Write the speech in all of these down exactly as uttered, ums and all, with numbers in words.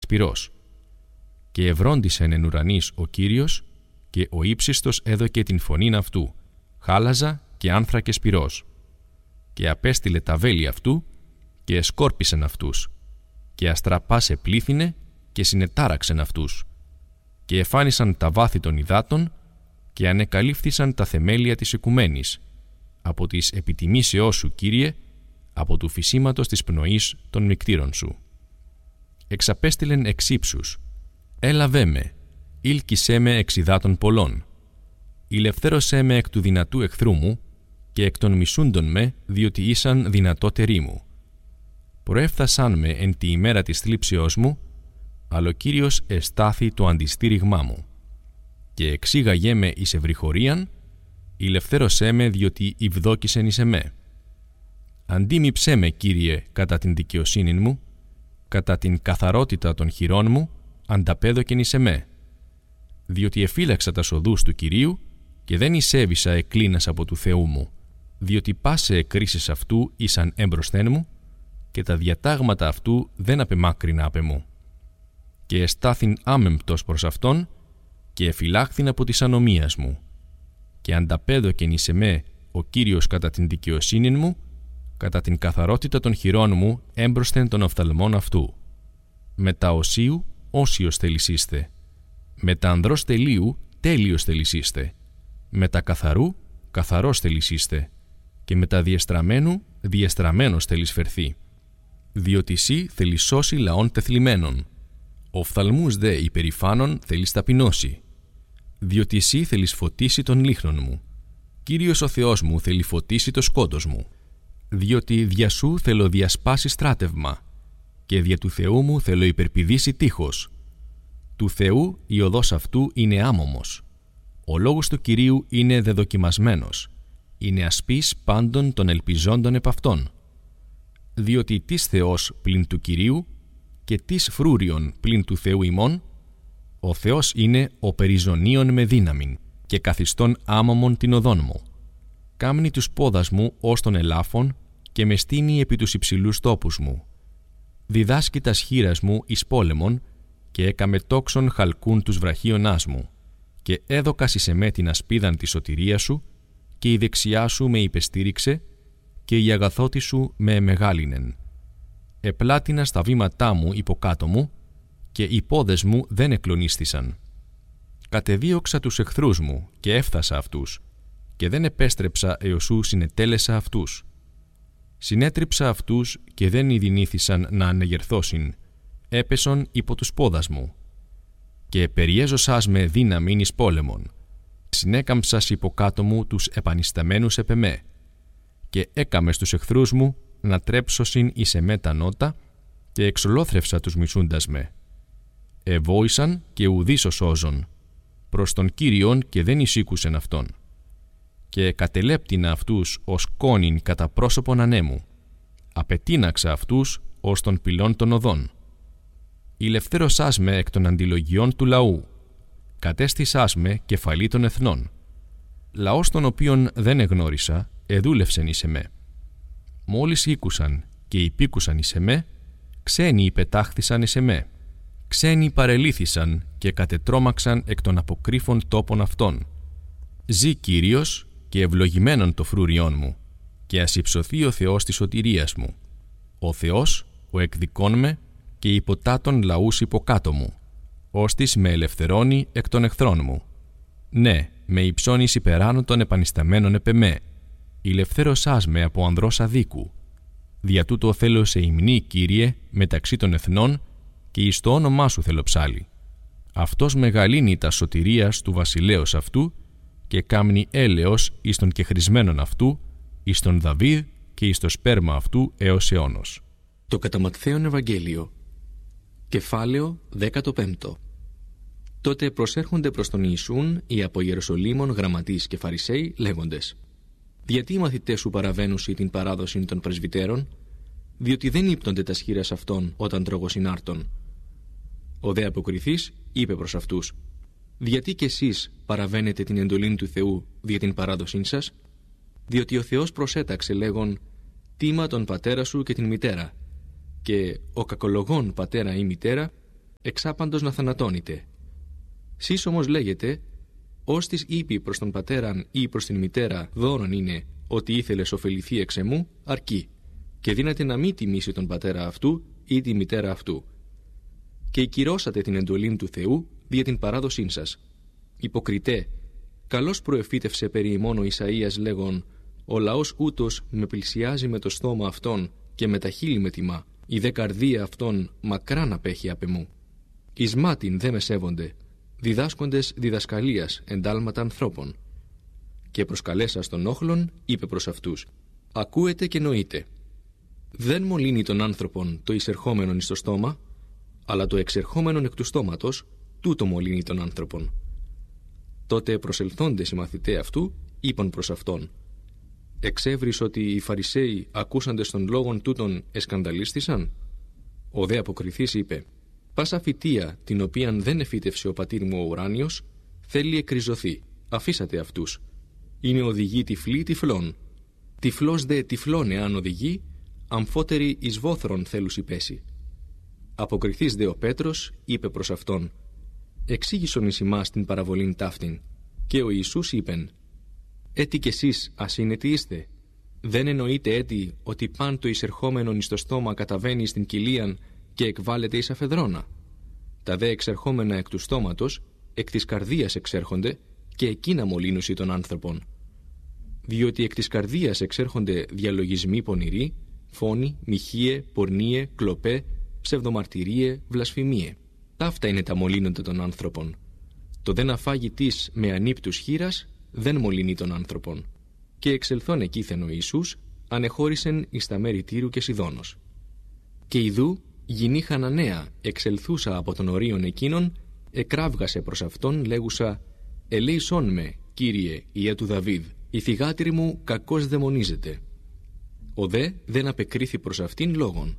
πυρός. Και ευρόντισεν εν ουρανής ο Κύριος, και ο ύψιστος έδωκε την φωνήν αυτού, χάλαζα και άνθρακες πυρός. Και απέστειλε τα βέλη αυτού, και εσκόρπισεν αυτούς, και αστραπάς επλήθυνε, και συνετάραξεν αυτούς. Και εφάνισαν τα βάθη των υδάτων, και ανεκαλύφθησαν τα θεμέλια της οικουμένης, από της επιτιμήσεώς σου, Κύριε, από του φυσίματος της πνοής των μικτήρων σου. Εξαπέστειλεν εξ ύψους, έλαβέ με, ήλκησέ με εξ υδάτων πολλών. Ηλευθέρωσέ με εκ του δυνατού εχθρού μου, και εκ των μισούντων με, διότι ήσαν δυνατότεροι μου. Προέφθασαν με εν τη ημέρα της θλίψεώς μου, αλλά ο Κύριος εστάθη το αντιστήριγμά μου. Και εξήγαγέ με εις ευρυχωρίαν, ηλευθέρωσέ με, διότι ευδόκησεν εις εμέ. Αντίμιψέ με, Κύριε, κατά την δικαιοσύνη μου, κατά την καθαρότητα των χειρών μου, ανταπέδοκεν εις εμέ. Διότι εφύλαξα τα οδούς του Κυρίου, και δεν εισέβησα εκκλίνας από του Θεού μου, διότι πάσε εκκρίσεις αυτού ήσαν έμπροσθέν μου, και τα διατάγματα αυτού δεν απεμάκρινα απ' εμού. Και εστάθην άμεμπτος προς αυτόν, και εφυλάχθην από της ανομίας μου. Και ανταπέδοκεν εις εμέ ο Κύριος κατά την δικαιοσύνη μου, κατά την καθαρότητα των χειρών μου έμπροσθεν των οφθαλμών αυτού. Με τα οσίου όσιος θελησίστε, με τα ανδρός τελείου τέλειος θελησίστε, με τα καθαρού καθαρός θελησίστε, και με τα διεστραμμένου διεστραμμένος θέλεις φερθεί. Διότι σύ θέλεις σώσει λαών τεθλιμμένων, οφθαλμούς δε υπερηφάνων θέλεις ταπεινώσει. Διότι σύ θέλεις φωτίσει τον λίχνον μου, Κύριος ο Θεός μου θέλει φωτίσει το σκότος μου. Διότι δια σου θέλω διασπάσει στράτευμα, και δια του Θεού μου θέλω υπερπηδήσει τείχος. Του Θεού η οδός αυτού είναι άμωμος. Ο λόγος του Κυρίου είναι δεδοκιμασμένος. Είναι ασπής πάντων των ελπιζόντων επ' αυτόν. Διότι τις Θεός πλην του Κυρίου, και τις φρούριον πλην του Θεού ημών, ο Θεός είναι ο περιζωνίων με δύναμην, και καθιστών άμωμον την οδόν μου. Κάμνει τους πόδας μου ως των ελάφων, και με στείνει επί τους υψηλούς τόπους μου. Διδάσκει τας χείρας μου εις πόλεμον, και έκαμε τόξον χαλκούν τους βραχίονάς μου, και έδωκας εις εμέ την ασπίδαν της σωτηρίας σου, και η δεξιά σου με υπεστήριξε, και η αγαθότη σου με εμεγάλινεν. Επλάτινα στα βήματά μου υποκάτω μου, και οι πόδες μου δεν εκλονίστησαν. Κατεδίωξα τους εχθρούς μου, και έφθασα αυτούς, και δεν επέστρεψα έως σου συνετέλεσα αυτούς. Συνέτριψα αυτούς, και δεν ειδηνήθησαν να ανεγερθώσιν, έπεσον υπό τους πόδας μου. Και περιέζωσάς με δύναμην εις πόλεμον, συνέκαμψας υποκάτω μου τους επανισταμένους επ' εμέ, και έκαμες τους εχθρούς μου να τρέψωσιν εις εμέ τα νότα, και εξολόθρευσα τους μισούντας με. Εβόησαν και ουδείς ως σώζον, προς τον Κύριον και δεν εισήκουσεν αυτόν. Και κατελέπτηνα αυτούς ως κόνην κατά πρόσωπον ανέμου, απετείναξα αυτούς ως των πυλών των οδών. Ηλευθέρωσάς με εκ των αντιλογιών του λαού, κατέστησάς με κεφαλή των εθνών. Λαός τον οποίον δεν εγνώρισα, εδούλευσεν εις εμέ. Μόλις ήκουσαν και υπήκουσαν εις εμέ, ξένοι υπετάχθησαν εις εμέ. Ξένοι παρελήθησαν και κατετρώμαξαν εκ των αποκρύφων τόπων αυτών. Ζή Κύριος και ευλογημένον το φρούριόν μου, και ας υψωθεί ο Θεός της σωτηρίας μου. Ο Θεός, ο εκδικών με, και υποτάτων λαούς υποκάτω μου, ώστις με ελευθερώνει εκ των εχθρών μου. Ναι, με υψώνεις υπεράνω των επανισταμένων επ' εμέ. Ηλευθέρωσάς με από ανδρός αδίκου. Δια τούτο θέλω σε υμνή, Κύριε, μεταξύ των εθνών, και εις το όνομά σου θέλω ψάλι. Αυτός μεγαλύνει τα σωτηρίας του βασιλέως αυτού, και κάμνει έλεος εις των κεχρισμένων αυτού, εις τον Δαβίδ και εις το σπέρμα αυτού έως αιώνος. Το κατά Ματθαίον Ευαγγέλιο, κεφάλαιο δέκατο πέμπτο. Τότε προσέρχονται προς τον Ιησούν οι από Ιεροσολύμων γραμματείς και Φαρισαίοι, λέγοντες: «Γιατί οι μαθητές σου παραβαίνουσι την παράδοση των πρεσβυτέρων, διότι δεν ύπτονται τα σχήρας αυτών όταν τρογοσυνάρτων?» Ο δε αποκριθής είπε προς αυτούς: «Γιατί κι εσείς παραβαίνετε την εντολήν του Θεού δια την παράδοσήν σας? Διότι ο Θεός προσέταξε λέγον: τίμα τον πατέρα σου και την μητέρα, και ο κακολογών πατέρα ή μητέρα εξάπαντος να θανατώνετε. Σεις όμως λέγετε, ως της είπε προς τον πατέραν ή προς την μητέρα δώρον είναι ότι ήθελες ωφεληθεί εξ εμού, αρκεί, και δύναται να μην τιμήσει τον πατέρα αυτού ή τη μητέρα αυτού. Και εκυρώσατε την εντολήν του Θεού δια την παράδοσήν σας. Υποκριτέ, καλώς προεφήτευσε περί ημών ο Ισαΐας λέγον, ο λαός ούτως με πλησιάζει με το στόμα αυτόν και με τα χείλη με τιμά, η δε καρδία αυτόν μακράν απέχει απ' εμού. Εις μάτιν δε με σέβονται, διδάσκοντες διδασκαλίας εντάλματα ανθρώπων. Και προσκαλέσας τον όχλον, είπε προς αυτούς, ακούετε και νοείτε. Δεν μολύνει τον άνθρωπον το εισερχόμενον εις το στόμα, αλλά το εξερχόμενον εκ του στόματος, τούτο μολύνει τον άνθρωπον. Τότε προσελθόντες οι μαθηταί αυτού, είπαν προς αυτόν, εξεύρεις ότι οι Φαρισαίοι ακούσαντες των λόγων τούτων εσκανδαλίστησαν. Ο δε αποκριθής είπε, πάσα φυτεία την οποίαν δεν εφύτευσε ο πατήρ μου ο ουράνιος, θέλει εκριζωθεί, αφήσατε αυτούς. Είναι οδηγοί τυφλοί τυφλών. Τυφλός δε τυφλών εάν οδηγεί, αμφότεροι εις βόθρον θέλουσι πέσει. Αποκριθής δε ο Πέτρος είπε προς αυτόν, εξήγησον εις ημάς την παραβολήν ταύτην. Και ο Ιησούς είπεν, έτι κι εσείς ασύνετοι είστε. Δεν εννοείτε έτι ότι παν το εισερχόμενον εις το στόμα καταβαίνει στην κοιλίαν και εκβάλλεται εις αφεδρώνα. Τα δε εξερχόμενα εκ του στόματος, εκ της καρδίας εξέρχονται και εκείνα μολύνουσι των άνθρωπων. Διότι εκ της καρδίας εξέρχονται διαλογισμοί πονηροί, φόνοι, μοιχείε, πορνείε, κλοπέ, ψευδομαρτυρίε, βλασφημίε. Ταύτα είναι τα μολύνοντα των άνθρωπων. Το δε να φάγει της με ανύπτους χείρας δεν μολύνει των άνθρωπων. Και εξελθών εκείθεν ο Ιησούς, ανεχώρησεν εις τα μέρη Τύρου και Σιδώνος. Και ιδού, γυνή Χαναναία, εξελθούσα από τον ορίον εκείνον, εκράβγασε προς αυτόν, λέγουσα, ελέησόν με, Κύριε, Ιε του Δαβίδ, η θυγάτηρη μου κακώς δαιμονίζεται. Ο δε δεν απεκρίθη προς αυτήν λόγον.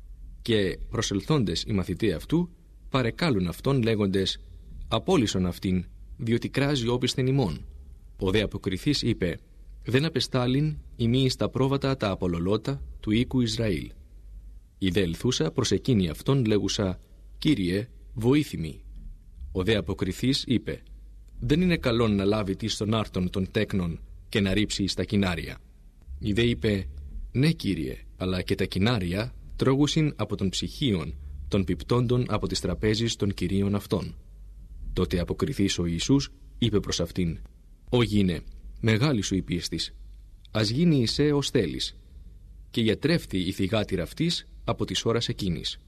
Και προσελθόντες οι μαθηταί αυτού, παρεκάλουν αυτόν λέγοντες, απόλυσον αυτήν, διότι κράζει όπισθεν ημών. Ο δε αποκριθής είπε, δεν απεστάλην ημί εις τα πρόβατα τα απολολότα του οίκου Ισραήλ. Η δε ελθούσα προς εκείνη αυτόν λέγουσα, Κύριε, βοήθημη. Ο δε αποκριθής είπε, δεν είναι καλόν να λάβει της των άρτων των τέκνων και να ρίψει εις τα κοινάρια. Η δε είπε, ναι Κύριε, αλλά και τα κοινάρια τρώγουσιν από των ψυχίων των πιπτόντων από τις τραπέζεις των κυρίων αυτών. Τότε αποκριθής ο Ιησούς είπε προς αυτήν, «Ω γίνε, μεγάλη σου η πίστης, ας γίνει εισέ ως θέλεις». Και γιατρεύθη η θυγάτηρα αυτής από της ώρας εκείνης.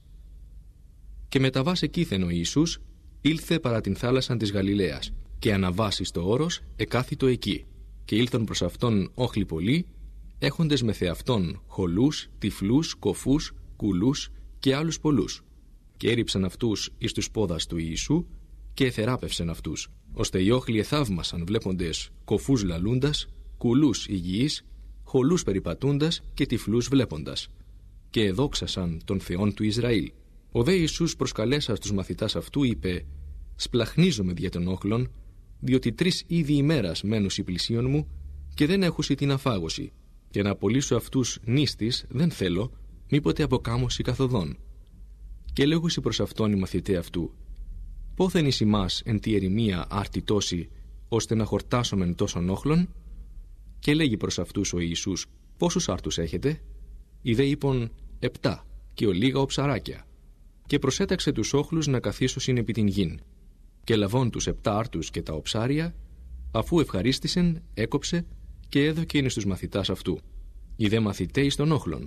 Και μεταβάς εκείθεν ο Ιησούς, ήλθε παρά την θάλασσαν της Γαλιλαίας, και αναβάσεις το όρος εκάθιτο εκεί, και ήλθον προς αυτόν όχλοι πολλοί, έχοντες με θεαυτόν χολούς, τυφλούς, κοφούς, κουλούς και άλλους πολλούς. Και έριψαν αυτούς εις τους πόδας του Ιησού και εθεράπευσαν αυτούς, ώστε οι όχλοι εθαύμασαν βλέποντες κοφούς λαλούντας, κουλούς υγιείς, χολούς περιπατούντας και τυφλούς βλέποντας, και εδόξασαν τον Θεόν του Ισραήλ. Ο δε Ιησούς προσκαλέσας τους μαθητάς αυτού είπε, «Σπλαχνίζομαι δια των όχλων, διότι τρεις είδη ημέρας μένουσι πλησίον μου και δεν έχουσι την αφάγωση, και να απολύσω αυτούς νήστης δεν θέλω, μήποτε αποκάμωση καθοδόν». Και λέγουσι προς αυτόν οι μαθηταί αυτού, «Πόθεν εις ημάς εν τη ερημία άρτη τόση, ώστε να χορτάσομεν τόσων όχλων?» Και λέγει προς αυτούς ο Ιησούς, «Πόσους άρτους έχετε?» Οι δε είπον, «Επτά, και ο λίγα οψαράκια». Και προσέταξε τους όχλους να καθίσωσιν επί την γην. Και λαβών τους επτά άρτους και τα οψάρια, αφού ευχαρίστησεν, έκοψε και έδωκεν εις τους μαθητάς αυτού. Οι δε μαθηταί εις των όχλων.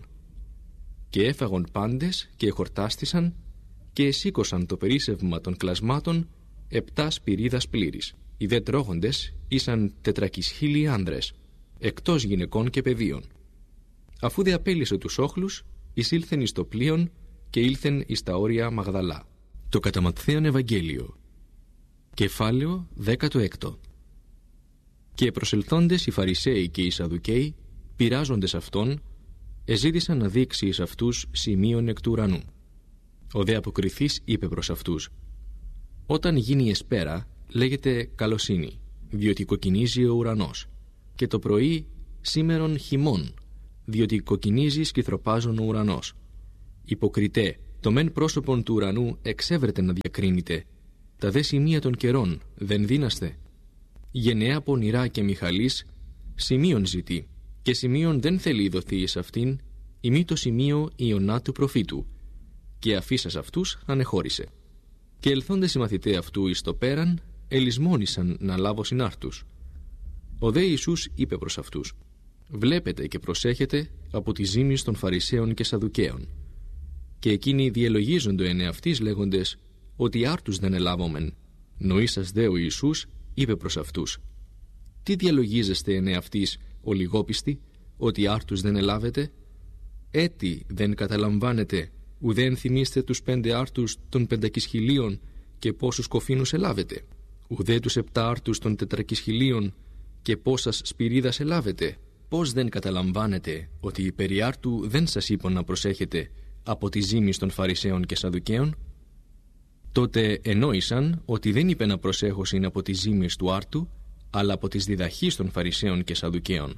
Και έφαγον πάντες και εχορτάστησαν και εσήκωσαν το περίσσευμα των κλασμάτων επτά σπυρίδας πλήρης. Οι δε τρώγοντες ήσαν τετρακισχίλιοι άνδρες, εκτός γυναικών και παιδίων. Αφού δε απέλυσε τους όχλους, εισήλθεν εις το πλοίον και ήλθεν εις τα όρια Μαγδαλά. Το κατά Ματθαίον Ευαγγέλιο. Κεφάλαιο δέκατο έκτο. Και προσελθόντες οι Φαρισαίοι και οι Σαδουκαίοι, πειράζοντες αυτόν, εζήτησαν να δείξει εις αυτούς σημείων εκ του ουρανού. Ο δε αποκριθής είπε προς αυτούς, «Όταν γίνει η εσπέρα, λέγεται καλοσύνη, διότι κοκκινίζει ο ουρανός, και το πρωί σήμερον χειμών, διότι κοκκινίζει σκυθροπάζον ο ουρανός. Υποκριτέ, Το μεν πρόσωπον του ουρανού εξέβρεται να διακρίνεται, τα δε σημεία των καιρών δεν δύναστε. Γενναία πονηρά και Μιχαλής σημείων ζητεί, και σημείων δεν θέλει δοθεί εις αυτήν, ημί το σημείο Ιωνά του προφήτου, και αφήσας αυτούς ανεχώρησε. Και ελθόντες οι μαθηταί αυτού εις το πέραν, ελισμόνησαν να λάβω συνάρτους. Ο δε Ιησούς είπε προς αυτούς: «Βλέπετε και προσέχετε από τη ζήμη των Φαρισαίων και Σαδουκαίων». Και εκείνοι διελογίζοντο εν εαυτοίς λέγοντες ότι άρτους δεν ελάβομεν. Νοήσας δε ο Ιησούς είπε προς αυτούς: «Τι διαλογίζεστε εν εαυτοίς, ο λιγόπιστοι, ότι άρτους δεν ελάβετε? Έτι δεν καταλαμβάνετε, ουδέν θυμίστε τους πέντε άρτους των πεντακισχυλίων και πόσους κοφίνους ελάβετε? Ουδέ τους επτά άρτους των τετρακισχυλίων και πόσας σπυρίδας ελάβετε? Πώς δεν καταλαμβάνετε ότι περί άρτου δεν σας είπω να προσέχετε από τη ζήμη των Φαρισαίων και Σαδουκαίων?» Τότε ενόησαν ότι δεν είπε να προσέχωσιν από τη ζήμη του άρτου, αλλά από τις διδαχείς των Φαρισαίων και Σαδουκαίων.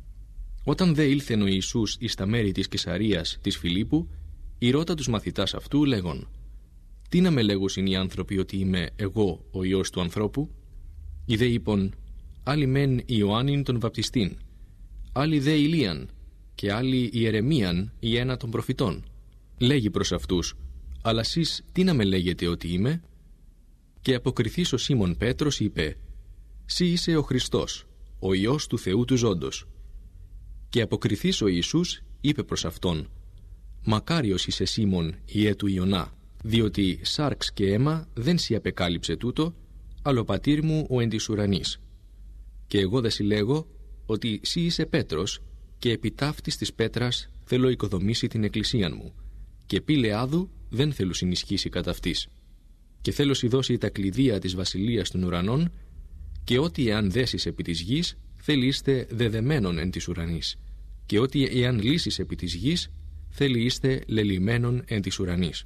Όταν δε ήλθεν ο Ιησούς εις τα μέρη της Καισαρίας της Φιλίππου, ηρώτα τους μαθητάς αυτού λέγον: «Τι να με λέγουσιν οι άνθρωποι ότι είμαι εγώ ο Υιός του ανθρώπου?» Οι δε είπον: «Άλλοι μεν Ιωάννην τον βαπτιστήν, άλλοι δε Ηλίαν, και άλλοι Ιερεμίαν ή ένα των προφητών». Λέγει προς αυτούς: «Αλλά σεις τι να με λέγετε ότι είμαι?» Και αποκριθείς ο Σίμων Πέτρος είπε: «Σύ είσαι ο Χριστός, ο Υιός του Θεού του ζώντος». Και αποκριθείς ο Ιησούς είπε προς αυτόν: «Μακάριος είσαι Σίμων, ιέ του Ιωνά, διότι σάρξ και αίμα δεν σοι απεκάλυψε τούτο, αλλά ο πατήρ μου ο εν της ουρανής. Και εγώ δε σοι λέγω ότι σύ είσαι Πέτρος, και επί ταύτης της πέτρας θέλω οικοδομήσει την εκκλησίαν μου, και πύλε άδου δεν θέλω συνισχύσει κατά αυτής. Και θέλω σοι δώσει τα κλειδία της βασιλείας των ουρανών, και ό,τι εάν δέσεις επί της γης, θέλει είστε δεδεμένον εν της ουρανής, και ό,τι εάν λύσεις επί της γης, θέλει είστε λελυμένον εν της ουρανής».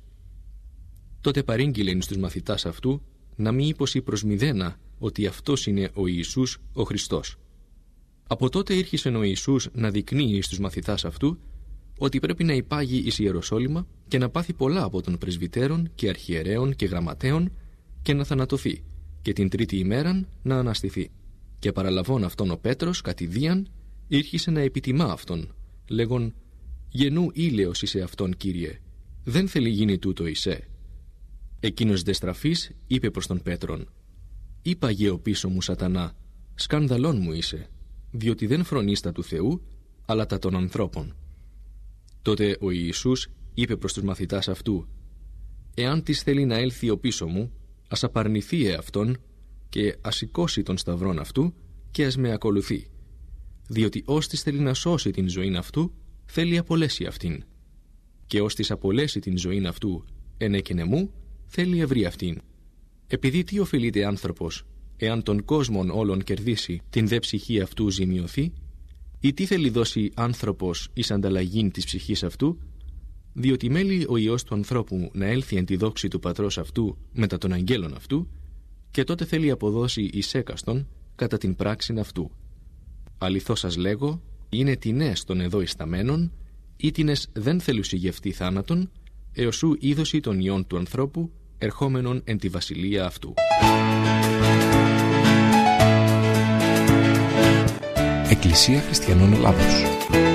Τότε παρήγγειλεν στους μαθητάς αυτού να μη είπωσι προς μηδένα ότι αυτός είναι ο Ιησούς ο Χριστός. Από τότε ήρχισε ο Ιησούς να δεικνύει στους μαθητάς αυτού ότι πρέπει να υπάγει εις Ιεροσόλυμα και να πάθει πολλά από των πρεσβυτέρων και αρχιερέων και γραμματέων και να θανατωθεί, και την τρίτη ημέραν να αναστηθεί. Και παραλαβών αυτόν ο Πέτρος κατηδίαν ήρχισε να επιτιμά αυτόν, λέγον: «Γενού ήλαιος είσαι αυτόν, Κύριε, δεν θέλει γίνει τούτο εισέ». Εκείνος δε στραφής είπε προς τον Πέτρον: «Είπαγε ο πίσω μου Σατανά, σκανδαλών μου είσαι, διότι δεν φρονείς τα του Θεού, αλλά τα των ανθρώπων». Τότε ο Ιησούς είπε προς τους μαθητάς αυτού: «Εάν της θέλει να έλθει ο πίσω μου, ας απαρνηθεί εαυτόν και ας σηκώσει τον σταυρόν αυτού και ας με ακολουθεί. Διότι ως της θέλει να σώσει την ζωήν αυτού, θέλει απολέσει αυτήν. Και ως της απολέσει την ζωήν αυτού, ενέκαινε μου, θέλει ευρύ αυτήν. Επειδή τι ωφελείται άνθρωπος, εάν τον κόσμον όλων κερδίσει, την δε ψυχή αυτού ζημιωθεί, ή τι θέλει δώσει άνθρωπος εις ανταλλαγήν της ψυχής αυτού? Διότι μέλει ο Υιός του ανθρώπου να έλθει εν τη δόξη του πατρός αυτού μετά των αγγέλων αυτού, και τότε θέλει αποδώσει εις έκαστον κατά την πράξην αυτού. Αληθώς σας λέγω, είναι τινές των εδώ ισταμένων, ήτινες δεν θέλουσι γευτεί θάνατον, έως ου είδωση των ιών του ανθρώπου, ερχόμενον εν τη βασιλεία αυτού». Εκκλησία Χριστιανών Ελλάδος.